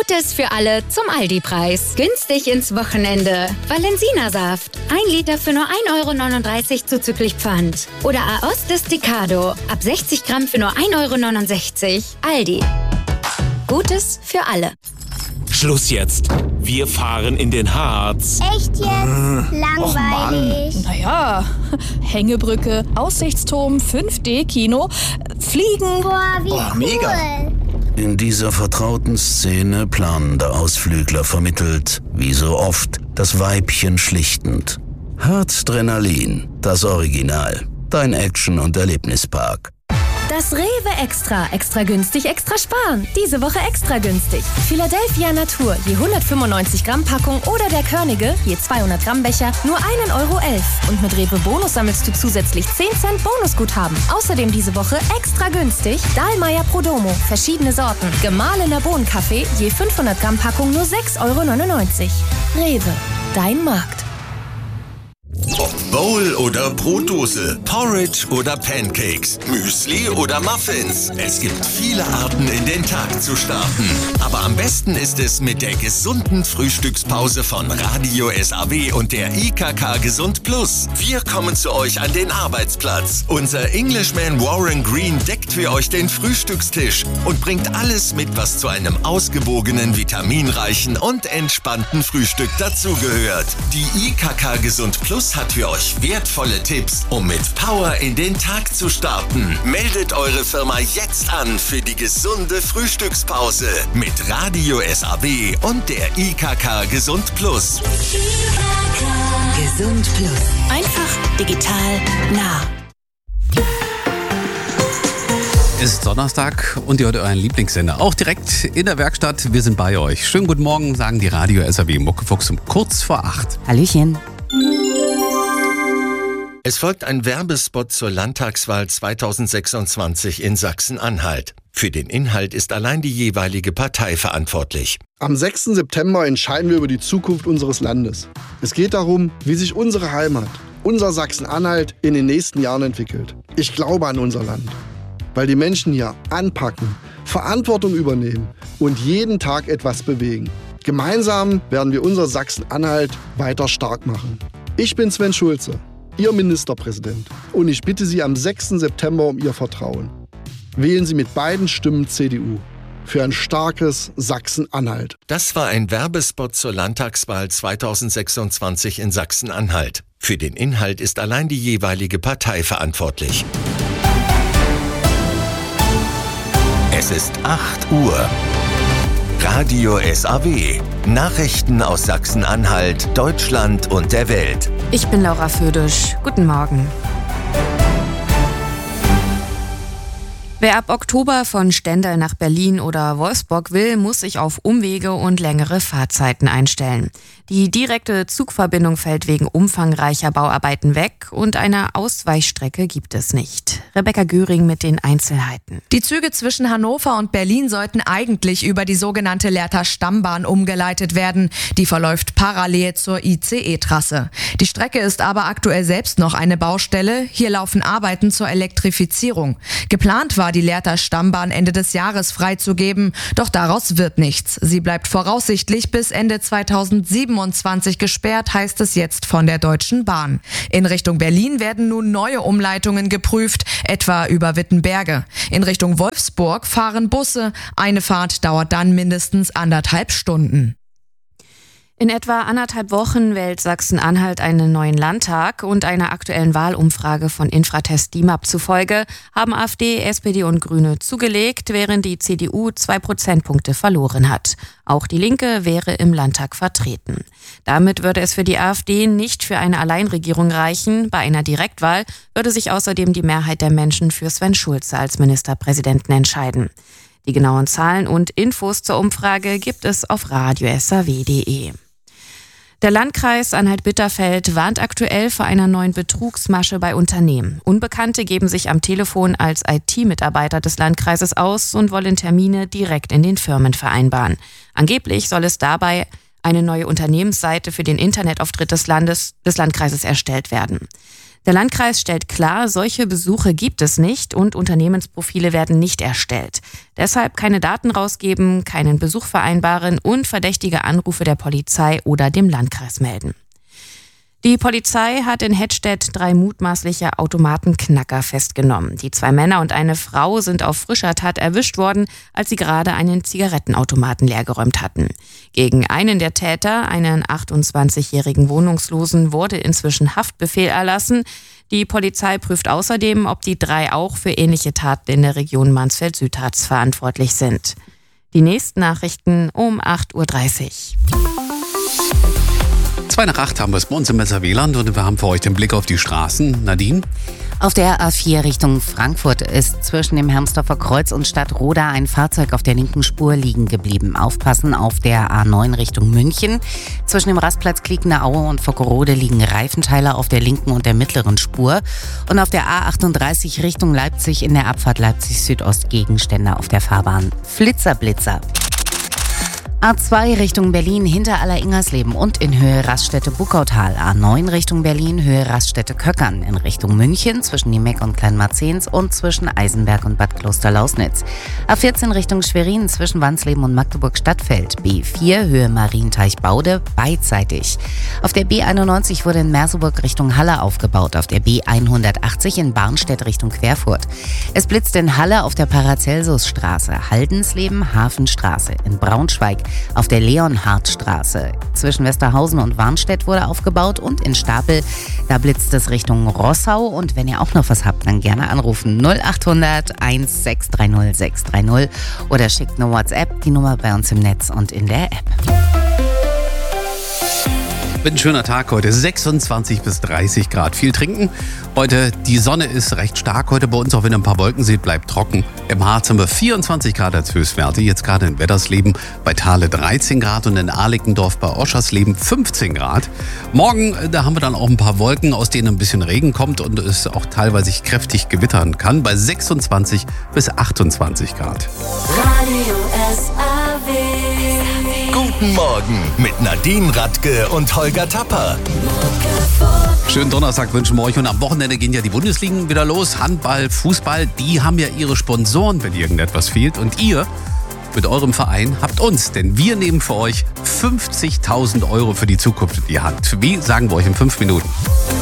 Gutes für alle zum Aldi-Preis. Günstig ins Wochenende. Valensina-Saft. 1 Liter für nur 1,39 € zuzüglich Pfand. Oder Aos Desticado. Ab 60 Gramm für nur 1,69 €. Aldi. Gutes für alle. Schluss jetzt. Wir fahren in den Harz. Echt jetzt? Langweilig. Naja, Hängebrücke, Aussichtsturm, 5D-Kino, Fliegen. Boah, wie cool. Mega. In dieser vertrauten Szene planen der Ausflügler vermittelt, wie so oft, das Weibchen schlichtend. Harzdrenalin, das Original. Dein Action- und Erlebnispark. Das Rewe Extra. Extra günstig, extra sparen. Diese Woche extra günstig. Philadelphia Natur, je 195 Gramm Packung oder der Körnige, je 200 Gramm Becher, nur 1,11 €. Und mit Rewe Bonus sammelst du zusätzlich 10 Cent Bonusguthaben. Außerdem diese Woche extra günstig Dahlmeier Prodomo, verschiedene Sorten. Gemahlener Bohnenkaffee, je 500 Gramm Packung, nur 6,99 €. Rewe, dein Markt. Bowl oder Brotdose, Porridge oder Pancakes, Müsli oder Muffins. Es gibt viele Arten, in den Tag zu starten. Aber am besten ist es mit der gesunden Frühstückspause von Radio SAW und der IKK Gesund Plus. Wir kommen zu euch an den Arbeitsplatz. Unser Englishman Warren Green deckt für euch den Frühstückstisch und bringt alles mit, was zu einem ausgewogenen, vitaminreichen und entspannten Frühstück dazugehört. Die IKK Gesund Plus hat für euch wertvolle Tipps, um mit Power in den Tag zu starten. Meldet eure Firma jetzt an für die gesunde Frühstückspause mit Radio SAW und der IKK Gesund Plus. Gesund Plus. Einfach digital nah. Es ist Donnerstag und ihr hört euren Lieblingssender auch direkt in der Werkstatt. Wir sind bei euch. Schönen guten Morgen, sagen die Radio SAW Muckefuchs um kurz vor 8. Hallöchen. Es folgt ein Werbespot zur Landtagswahl 2026 in Sachsen-Anhalt. Für den Inhalt ist allein die jeweilige Partei verantwortlich. Am 6. September entscheiden wir über die Zukunft unseres Landes. Es geht darum, wie sich unsere Heimat, unser Sachsen-Anhalt, in den nächsten Jahren entwickelt. Ich glaube an unser Land, weil die Menschen hier anpacken, Verantwortung übernehmen und jeden Tag etwas bewegen. Gemeinsam werden wir unser Sachsen-Anhalt weiter stark machen. Ich bin Sven Schulze, Ihr Ministerpräsident. Und ich bitte Sie am 6. September um Ihr Vertrauen. Wählen Sie mit beiden Stimmen CDU für ein starkes Sachsen-Anhalt. Das war ein Werbespot zur Landtagswahl 2026 in Sachsen-Anhalt. Für den Inhalt ist allein die jeweilige Partei verantwortlich. Es ist 8 Uhr. Radio SAW. Nachrichten aus Sachsen-Anhalt, Deutschland und der Welt. Ich bin Laura Födisch. Guten Morgen. Wer ab Oktober von Stendal nach Berlin oder Wolfsburg will, muss sich auf Umwege und längere Fahrzeiten einstellen. Die direkte Zugverbindung fällt wegen umfangreicher Bauarbeiten weg und eine Ausweichstrecke gibt es nicht. Rebecca Göring mit den Einzelheiten. Die Züge zwischen Hannover und Berlin sollten eigentlich über die sogenannte Lehrter Stammbahn umgeleitet werden. Die verläuft parallel zur ICE-Trasse. Die Strecke ist aber aktuell selbst noch eine Baustelle. Hier laufen Arbeiten zur Elektrifizierung. Geplant war die Lehrter Stammbahn Ende des Jahres freizugeben, doch daraus wird nichts. Sie bleibt voraussichtlich bis Ende 2027 gesperrt, heißt es jetzt von der Deutschen Bahn. In Richtung Berlin werden nun neue Umleitungen geprüft, etwa über Wittenberge. In Richtung Wolfsburg fahren Busse. Eine Fahrt dauert dann mindestens 1,5 Stunden. In etwa 1,5 Wochen wählt Sachsen-Anhalt einen neuen Landtag und einer aktuellen Wahlumfrage von Infratest DIMAP zufolge haben AfD, SPD und Grüne zugelegt, während die CDU 2 Prozentpunkte verloren hat. Auch die Linke wäre im Landtag vertreten. Damit würde es für die AfD nicht für eine Alleinregierung reichen. Bei einer Direktwahl würde sich außerdem die Mehrheit der Menschen für Sven Schulze als Ministerpräsidenten entscheiden. Die genauen Zahlen und Infos zur Umfrage gibt es auf radiosaw.de. Der Landkreis Anhalt-Bitterfeld warnt aktuell vor einer neuen Betrugsmasche bei Unternehmen. Unbekannte geben sich am Telefon als IT-Mitarbeiter des Landkreises aus und wollen Termine direkt in den Firmen vereinbaren. Angeblich soll es dabei eine neue Unternehmensseite für den Internetauftritt des Landkreises erstellt werden. Der Landkreis stellt klar, solche Besuche gibt es nicht und Unternehmensprofile werden nicht erstellt. Deshalb keine Daten rausgeben, keinen Besuch vereinbaren und verdächtige Anrufe der Polizei oder dem Landkreis melden. Die Polizei hat in Hettstedt 3 mutmaßliche Automatenknacker festgenommen. Die 2 Männer und eine Frau sind auf frischer Tat erwischt worden, als sie gerade einen Zigarettenautomaten leergeräumt hatten. Gegen einen der Täter, einen 28-jährigen Wohnungslosen, wurde inzwischen Haftbefehl erlassen. Die Polizei prüft außerdem, ob die 3 auch für ähnliche Taten in der Region Mansfeld-Südharz verantwortlich sind. Die nächsten Nachrichten um 8.30 Uhr. 7:02 haben wir es bei uns im Messerwieland und wir haben für euch den Blick auf die Straßen. Nadine? Auf der A4 Richtung Frankfurt ist zwischen dem Hermsdorfer Kreuz und Stadtroda ein Fahrzeug auf der linken Spur liegen geblieben. Aufpassen auf der A9 Richtung München. Zwischen dem Rastplatz Kliekener Aue und Vockerode liegen Reifenteile auf der linken und der mittleren Spur. Und auf der A38 Richtung Leipzig in der Abfahrt Leipzig Südost Gegenstände auf der Fahrbahn. Flitzer-Blitzer. A2 Richtung Berlin hinter Aller-Ingersleben und in Höhe Raststätte-Buckautal. A9 Richtung Berlin, Höhe Raststätte-Köckern. In Richtung München zwischen Niemeck und Kleinmarzens und zwischen Eisenberg und Bad Kloster-Lausnitz. A14 Richtung Schwerin zwischen Wansleben und Magdeburg-Stadtfeld. B4 Höhe Marienteich-Baude beidseitig. Auf der B91 wurde in Merseburg Richtung Halle aufgebaut. Auf der B180 in Barnstedt Richtung Querfurt. Es blitzt in Halle auf der Paracelsusstraße. Haldensleben, Hafenstraße. In Braunschweig auf der Leonhardtstraße. Zwischen Westerhausen und Warnstedt wurde aufgebaut und in Stapel, da blitzt es Richtung Rossau. Und wenn ihr auch noch was habt, dann gerne anrufen 0800 1630 630 oder schickt eine WhatsApp, die Nummer bei uns im Netz und in der App. Wird ein schöner Tag heute, 26 bis 30 Grad. Viel trinken. Heute, die Sonne ist recht stark heute bei uns, auch wenn ihr ein paar Wolken seht, bleibt trocken. Im Harz haben wir 24 Grad als Höchstwerte, jetzt gerade in Weddersleben bei Thale 13 Grad und in Arlickendorf bei Oschersleben 15 Grad. Morgen, da haben wir dann auch ein paar Wolken, aus denen ein bisschen Regen kommt und es auch teilweise kräftig gewittern kann, bei 26 bis 28 Grad. Radio SAW. Guten Morgen mit Nadine Radke und Holger Tapper. Schönen Donnerstag wünschen wir euch und am Wochenende gehen ja die Bundesligen wieder los. Handball, Fußball, die haben ja ihre Sponsoren, wenn irgendetwas fehlt. Und ihr mit eurem Verein habt uns, denn wir nehmen für euch 50.000 € für die Zukunft in die Hand. Wie, sagen wir euch in 5 Minuten.